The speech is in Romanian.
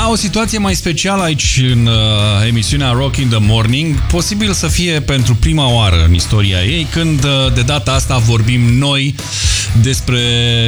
Da, o situație mai specială aici în emisiunea Rock in the Morning. Posibil să fie pentru prima oară în istoria ei, când de data asta vorbim noi despre